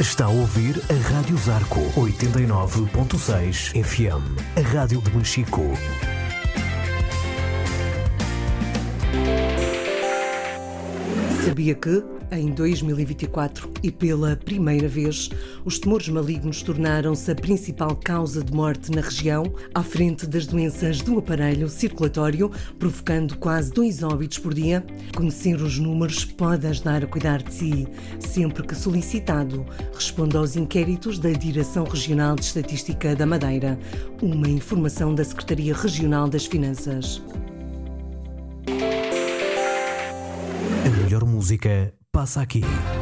Está a ouvir a Rádio Zarco 89.6 FM, a rádio de Machico. Sabia que, em 2024 e pela primeira vez, os tumores malignos tornaram-se a principal causa de morte na região, à frente das doenças do aparelho circulatório, provocando quase 2 óbitos por dia? Conhecer os números pode ajudar a cuidar de si. Sempre que solicitado, responda aos inquéritos da Direção Regional de Estatística da Madeira. Uma informação da Secretaria Regional das Finanças. A melhor música passa aqui.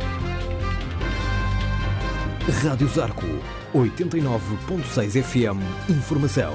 Rádio Zarco 89.6 FM. Informação.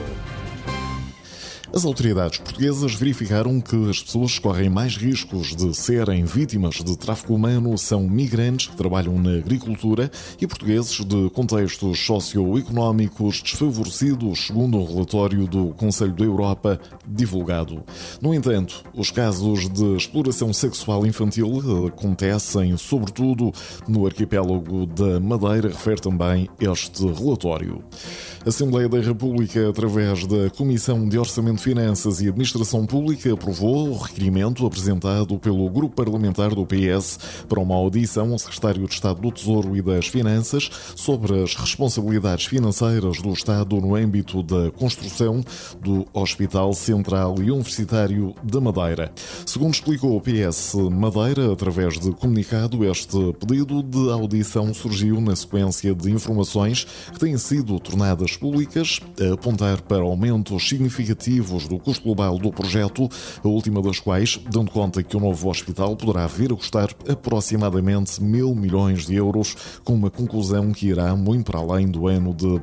As autoridades portuguesas verificaram que as pessoas que correm mais riscos de serem vítimas de tráfico humano são migrantes que trabalham na agricultura e portugueses de contextos socioeconómicos desfavorecidos, segundo um relatório do Conselho da Europa divulgado. No entanto, os casos de exploração sexual infantil acontecem sobretudo no arquipélago da Madeira, refere também este relatório. A Assembleia da República, através da Comissão de Orçamento, Finanças e Administração Pública, aprovou o requerimento apresentado pelo Grupo Parlamentar do PS para uma audição ao Secretário de Estado do Tesouro e das Finanças sobre as responsabilidades financeiras do Estado no âmbito da construção do Hospital Central e Universitário da Madeira. Segundo explicou o PS Madeira, através de comunicado, este pedido de audição surgiu na sequência de informações que têm sido tornadas públicas a apontar para aumentos significativos do custo global do projeto, a última das quais dando conta que o novo hospital poderá vir a custar aproximadamente 1.000 milhões de euros, com uma conclusão que irá muito para além do ano de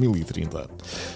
2030.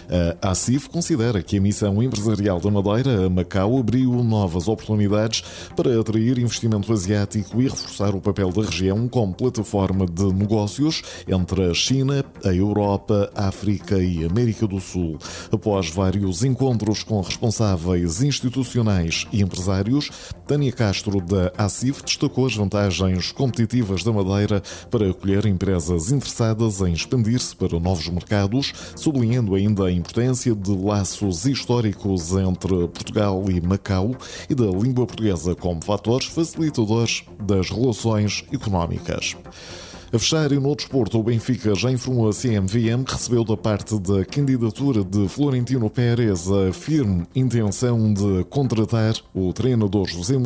A ACIF considera que a missão empresarial da Madeira a Macau abriu novas oportunidades para atrair investimento asiático e reforçar o papel da região como plataforma de negócios entre a China, a Europa, a África e a América do Sul. Após vários encontros com responsáveis institucionais e empresários, Tânia Castro, da ACIF, destacou as vantagens competitivas da Madeira para acolher empresas interessadas em expandir-se para novos mercados, sublinhando ainda a importância de laços históricos entre Portugal e Macau e da língua portuguesa como fatores facilitadores das relações económicas. A fechar, e no desporto, o Benfica já informou a CMVM que recebeu da parte da candidatura de Florentino Pérez a firme intenção de contratar o treinador José